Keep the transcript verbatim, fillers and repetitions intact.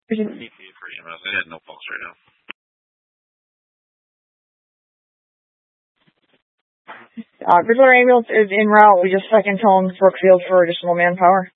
E T for E M S. I had no pulse right now. Uh, Bridgewater ambulance is en route. We just second tone Brookfield for additional manpower.